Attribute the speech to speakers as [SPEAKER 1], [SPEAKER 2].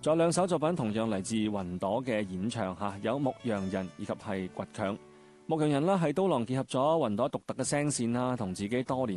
[SPEAKER 1] 仲有兩首作品同樣嚟自雲朵嘅演唱嚇，有《牧羊人》以及係《倔強》。《牧羊人》啦係刀郎結合咗雲朵獨特嘅聲線啦，同自己多年